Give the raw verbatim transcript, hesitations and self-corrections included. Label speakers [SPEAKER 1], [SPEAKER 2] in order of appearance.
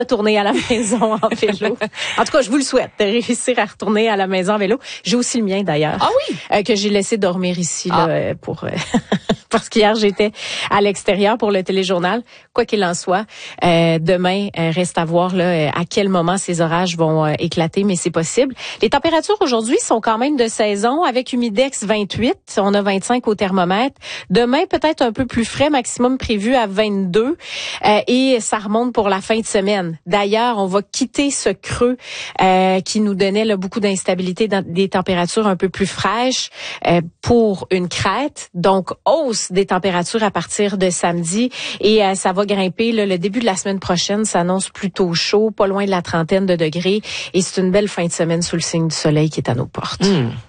[SPEAKER 1] retourner à la maison en vélo. En tout cas, je vous le souhaite, de réussir à retourner à la maison en vélo. J'ai aussi le mien d'ailleurs.
[SPEAKER 2] Ah oui?
[SPEAKER 1] Euh, que j'ai laissé dormir ici
[SPEAKER 2] ah.
[SPEAKER 1] là, pour... Euh, parce qu'hier, j'étais à l'extérieur pour le téléjournal. Quoi qu'il en soit, euh, demain, euh, reste à voir là, à quel moment ces orages vont euh, éclater, mais c'est possible. Les températures aujourd'hui sont quand même de saison, avec humidex vingt-huit. On a vingt-cinq au thermomètre. Demain, peut-être un peu plus frais, maximum prévu à vingt-deux. Euh, et ça remonte pour la fin de semaine. D'ailleurs, on va quitter ce creux euh, qui nous donnait là, beaucoup d'instabilité dans des températures un peu plus fraîches euh, pour une crête. Donc, hausse des températures à partir de samedi et euh, ça va grimper. Là, le début de la semaine prochaine s'annonce plutôt chaud, pas loin de la trentaine de degrés et c'est une belle fin de semaine sous le signe du soleil qui est à nos portes.
[SPEAKER 2] Mmh.